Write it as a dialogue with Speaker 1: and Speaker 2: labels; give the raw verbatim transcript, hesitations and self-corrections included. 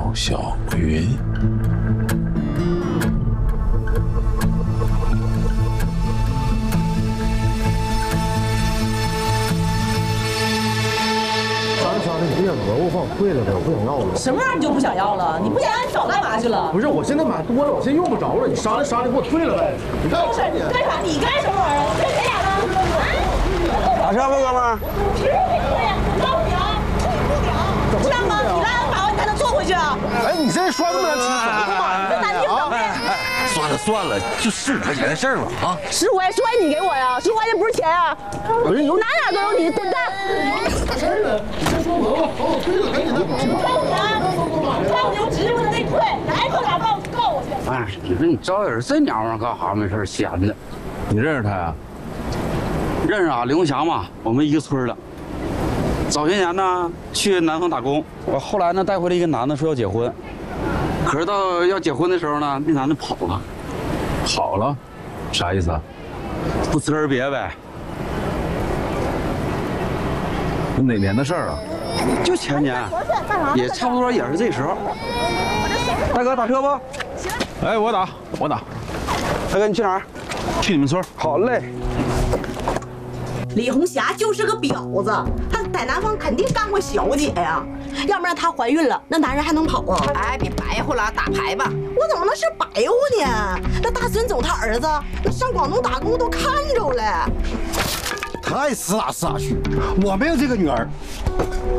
Speaker 1: 赵小云。
Speaker 2: 你别讹我，把我退了呗，我不想要了。
Speaker 3: 什么玩意儿你就不想要了？你不想要你早干嘛去了？
Speaker 2: 不是，我现在买多了，我现在用不着了。你商量商量，给我退了呗。你干
Speaker 3: 不是你干啥？你干什么玩意儿？跟谁俩呢？
Speaker 4: 打车吧，哥们儿。
Speaker 3: 凭什么给你退呀？我告诉你啊，这样吗？你拉完把完你才能坐回去啊？
Speaker 2: 哎，你这说这么难听，怎么买
Speaker 3: 这难听怎么的？
Speaker 1: 算了算了，就十五块钱的事儿嘛啊！
Speaker 3: 十五块，十块你给我呀？十五块钱不是钱啊！不是有哪哪都有你，滚蛋！
Speaker 2: 啥事儿呢？你先说讹我，把我退了，赶紧的。
Speaker 3: 我告诉你啊，告诉你，我指定不能给你退，来告俩告告我去。
Speaker 4: 哎，你说你招点这娘们干啥？没事闲的。
Speaker 1: 你认识他呀？
Speaker 4: 认识啊，林红祥嘛，我们一个村的。早些年呢，去南方打工，我后来呢带回来一个男的，说要结婚。可是到要结婚的时候呢，那男的跑了。
Speaker 1: 跑了，啥意思啊？
Speaker 4: 不辞而别呗。
Speaker 1: 哪年的事儿啊？
Speaker 4: 就前年，也差不多也是这时候。大哥打车不？
Speaker 3: 行。
Speaker 1: 哎，我打，我打。
Speaker 4: 大哥，你去哪儿？
Speaker 1: 去你们村。
Speaker 4: 好嘞。
Speaker 3: 李红霞就是个婊子，她在南方肯定干过小姐呀，要不然她怀孕了，那男人还能跑啊？
Speaker 5: 哎，别白乎了，打牌吧。
Speaker 3: 我怎么能是白乎呢？那大孙总他儿子那上广东打工都看着了。
Speaker 2: 他爱死哪死哪去，我没有这个女儿。